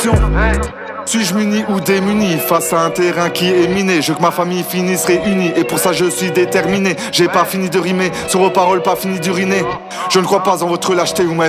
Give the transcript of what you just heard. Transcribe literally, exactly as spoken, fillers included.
Suis-je muni ou démuni face à un terrain qui est miné? Je veux que ma famille finisse réunie et pour ça je suis déterminé. J'ai pas fini de rimer, sur vos paroles pas fini d'uriner. Je ne crois pas en votre lâcheté, vous m'avez